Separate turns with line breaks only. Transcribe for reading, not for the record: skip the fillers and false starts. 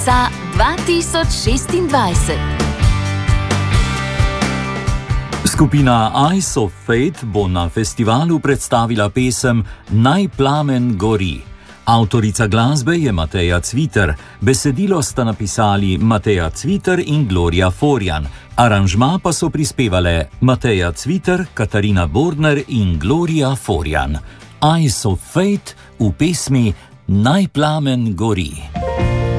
marca 2026.
Skupina Eyes of Fate bo na festivalu predstavila pesem Naj plamen gori. Avtorica glasbe je Mateja Cviter, besedilo sta napisali Mateja Cviter in Gloria Forjan, aranžma pa so prispevale Mateja Cviter, Katarina Bordner in Gloria Forjan. Eyes of Fate v pesmi Naj plamen gori.